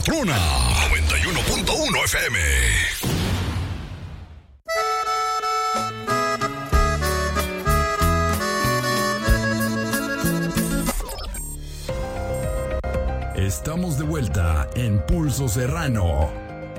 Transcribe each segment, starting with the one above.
Trona 91.1 FM. Estamos de vuelta en Pulso Serrano.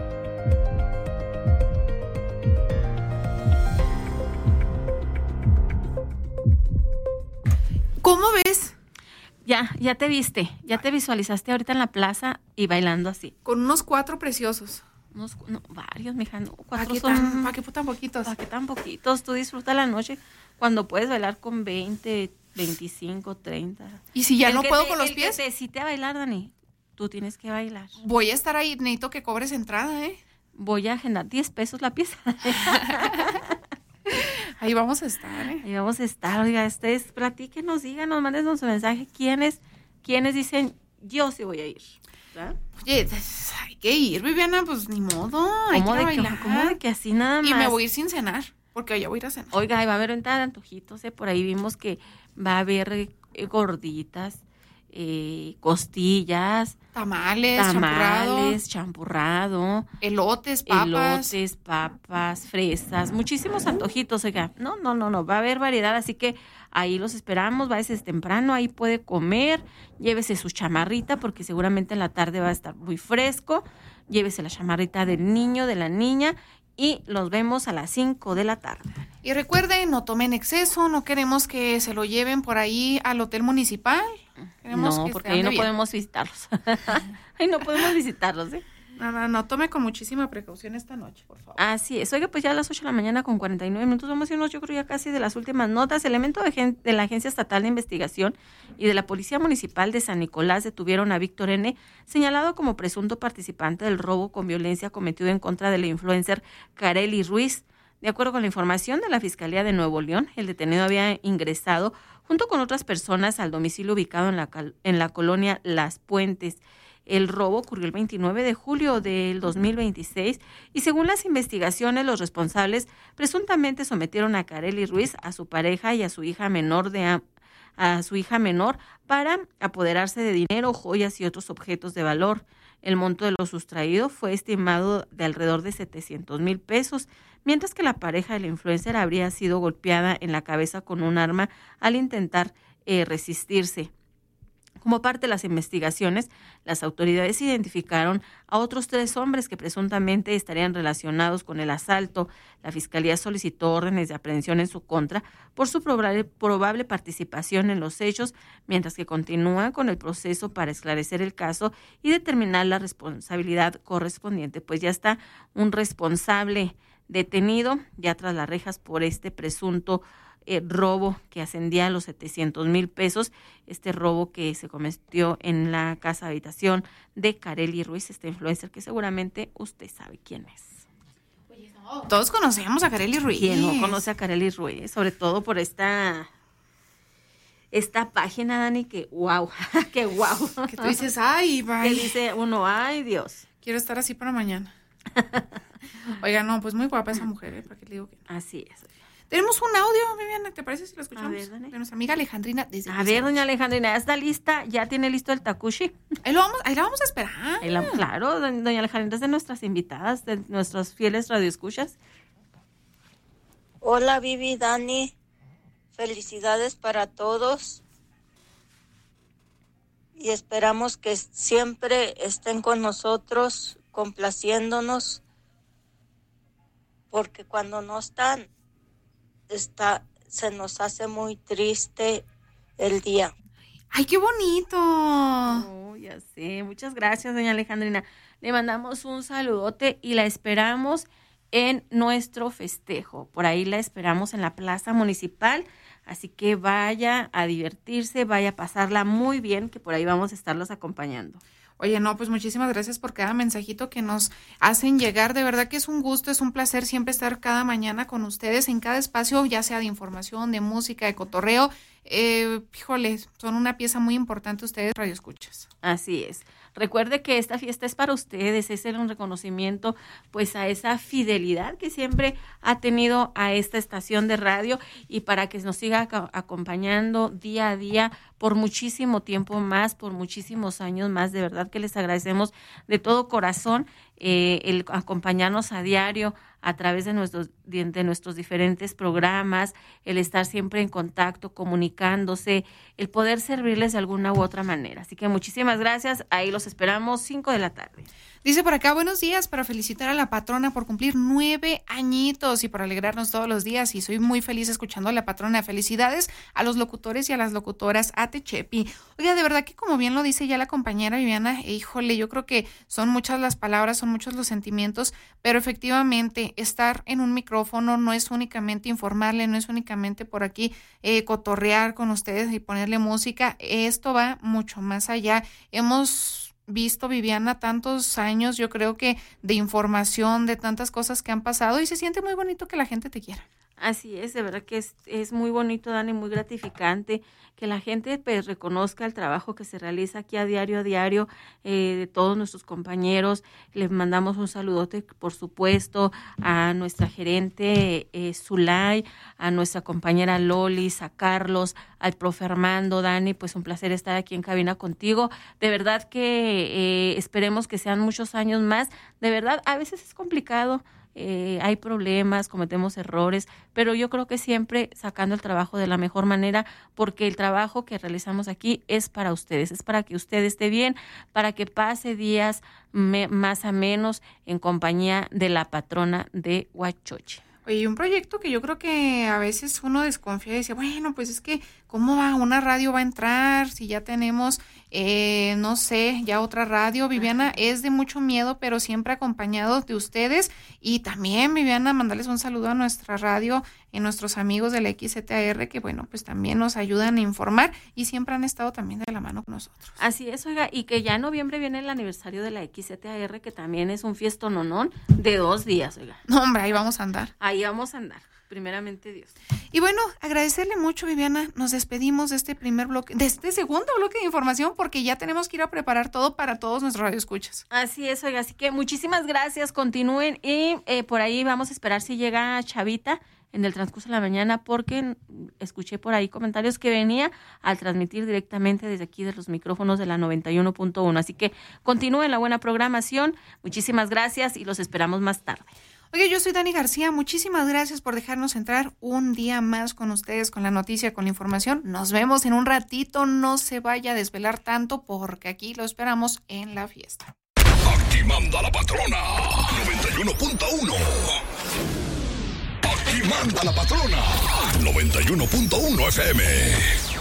¿Cómo ves? Ya te viste, ya te visualizaste ahorita en la plaza y bailando así. Con unos 4 preciosos. Varios, mija, no, 4 ¿Para qué son... ¿Para qué tan poquitos? ¿Para qué tan poquitos? Tú disfruta la noche cuando puedes bailar con 20, 25, 30. ¿Y si ya no puedo con los pies? El que te cite a bailar, Dani, tú tienes que bailar. Voy a estar ahí, necesito que cobres entrada, ¿eh? Voy a agendar 10 pesos la pieza. Ahí vamos a estar, ¿eh? Ahí vamos a estar, oiga, platíquenos, díganos, mándenos un mensaje. ¿Quiénes dicen, yo sí voy a ir? ¿Verdad? Oye, hay que ir, Viviana, pues ni modo, hay que ir a bailar. ¿Cómo de que así nada más? Y me voy a ir sin cenar, porque ya voy a ir a cenar. Oiga, ahí va a haber venta de antojitos, por ahí vimos que va a haber gorditas, costillas, tamales, champurrado, elotes, papas, fresas, muchísimos antojitos, oiga. No, va a haber variedad, así que ahí los esperamos, váyase temprano, ahí puede comer, llévese su chamarrita, porque seguramente en la tarde va a estar muy fresco, llévese la chamarrita del niño, de la niña, y los vemos a las 5 de la tarde. Y recuerden, no tomen exceso, no queremos que se lo lleven por ahí al hotel municipal. No, porque ahí no podemos visitarlos. Ahí no podemos visitarlos, ¿eh? No, tome con muchísima precaución esta noche, por favor. Así es. Oiga, pues ya a las 8 de la mañana con 49 minutos vamos a irnos, yo creo ya casi de las últimas notas. Elementos de la Agencia Estatal de Investigación y de la Policía Municipal de San Nicolás detuvieron a Víctor N., señalado como presunto participante del robo con violencia cometido en contra de la influencer Karely Ruiz. De acuerdo con la información de la Fiscalía de Nuevo León, el detenido había ingresado junto con otras personas al domicilio ubicado en la colonia Las Puentes. El robo ocurrió el 29 de julio del 2026 y según las investigaciones, los responsables presuntamente sometieron a Karely Ruiz, a su pareja y a su hija menor para apoderarse de dinero, joyas y otros objetos de valor. El monto de lo sustraído fue estimado de alrededor de 700,000 pesos, mientras que la pareja de la influencer habría sido golpeada en la cabeza con un arma al intentar resistirse. Como parte de las investigaciones, las autoridades identificaron a otros 3 hombres que presuntamente estarían relacionados con el asalto. La Fiscalía solicitó órdenes de aprehensión en su contra por su probable participación en los hechos, mientras que continúa con el proceso para esclarecer el caso y determinar la responsabilidad correspondiente. Pues ya está un responsable detenido ya tras las rejas por este presunto robo que ascendía a los 700,000 pesos, este robo que se cometió en la casa habitación de Karely Ruiz, esta influencer que seguramente usted sabe quién es. Todos conocemos a Karely Ruiz. ¿Quién no conoce a Karely Ruiz? Sobre todo por esta página, Dani, que wow, que wow. Que tú dices, ay, bye. Que dice uno, ay, Dios. Quiero estar así para mañana. Oiga, no, pues muy guapa esa mujer, ¿para qué le digo que no? Así es. Tenemos un audio, Viviana, ¿te parece si lo escuchamos? A ver, Dani. De nuestra amiga Alejandrina. Doña Alejandrina, ¿ya está lista? ¿Ya tiene listo el takushi? Ahí la vamos a esperar. Claro, doña Alejandrina es de nuestras invitadas, de nuestros fieles radioescuchas. Hola, Vivi, Dani. Felicidades para todos. Y esperamos que siempre estén con nosotros, complaciéndonos. Porque cuando no están, se nos hace muy triste el día. ¡Ay, qué bonito! Oh, ya sé. Muchas gracias, doña Alejandrina. Le mandamos un saludote y la esperamos en nuestro festejo. Por ahí la esperamos en la Plaza Municipal. Así que vaya a divertirse, vaya a pasarla muy bien, que por ahí vamos a estarlos acompañando. Oye, no, pues muchísimas gracias por cada mensajito que nos hacen llegar. De verdad que es un gusto, es un placer siempre estar cada mañana con ustedes en cada espacio, ya sea de información, de música, de cotorreo. híjole, son una pieza muy importante ustedes, Radio Escuchas. Así es. Recuerde que esta fiesta es para ustedes, es un reconocimiento pues a esa fidelidad que siempre ha tenido a esta estación de radio y para que nos siga acompañando día a día por muchísimo tiempo más, por muchísimos años más. De verdad que les agradecemos de todo corazón el acompañarnos a diario a través de nuestros diferentes programas, el estar siempre en contacto, comunicándose, el poder servirles de alguna u otra manera. Así que muchísimas gracias, ahí los esperamos 5 de la tarde. Dice por acá, buenos días, para felicitar a la patrona por cumplir 9 añitos y por alegrarnos todos los días, y soy muy feliz escuchando a la patrona. Felicidades a los locutores y a las locutoras, Ate Chepi. Oiga, de verdad que como bien lo dice ya la compañera Viviana, híjole, yo creo que son muchas las palabras, son muchos los sentimientos, pero efectivamente estar en un micrófono no es únicamente informarle, no es únicamente por aquí cotorrear con ustedes y ponerle música, esto va mucho más allá. Hemos visto, Viviana, tantos años, yo creo que de información, de tantas cosas que han pasado, y se siente muy bonito que la gente te quiera. Así es, de verdad que es muy bonito, Dani, muy gratificante que la gente pues reconozca el trabajo que se realiza aquí a diario de todos nuestros compañeros. Les mandamos un saludote, por supuesto, a nuestra gerente Zulay, a nuestra compañera Lolis, a Carlos, al profe Armando. Dani, pues un placer estar aquí en cabina contigo. De verdad que esperemos que sean muchos años más. De verdad, a veces es complicado. Hay problemas, cometemos errores, pero yo creo que siempre sacando el trabajo de la mejor manera, porque el trabajo que realizamos aquí es para ustedes, es para que usted esté bien, para que pase días más a menos en compañía de la patrona de Huachochi. Oye, un proyecto que yo creo que a veces uno desconfía y dice, bueno, pues es que ¿cómo va? ¿Una radio va a entrar? Si ya tenemos, no sé, ya otra radio. Viviana, es de mucho miedo, pero siempre acompañado de ustedes. Y también, Viviana, mandarles un saludo a nuestra radio y nuestros amigos de la XZR, que bueno, pues también nos ayudan a informar y siempre han estado también de la mano con nosotros. Así es, oiga, y que ya en noviembre viene el aniversario de la XZR, que también es un fiestononón de 2 días, oiga. No, hombre, ahí vamos a andar. Ahí vamos a andar. Primeramente Dios. Y bueno, agradecerle mucho, Viviana. Nos despedimos de este primer bloque, de este segundo bloque de información, porque ya tenemos que ir a preparar todo para todos nuestros radioescuchas. Así es, oiga, así que muchísimas gracias, continúen y por ahí vamos a esperar si llega Chavita en el transcurso de la mañana, porque escuché por ahí comentarios que venía al transmitir directamente desde aquí de los micrófonos de la 91.1. Así que continúen la buena programación. Muchísimas gracias y los esperamos más tarde. Oye, yo soy Dani García, muchísimas gracias por dejarnos entrar un día más con ustedes, con la noticia, con la información. Nos vemos en un ratito, no se vaya a desvelar tanto porque aquí lo esperamos en la fiesta. Aquí manda la patrona, 91.1. Aquí manda la patrona, 91.1 FM.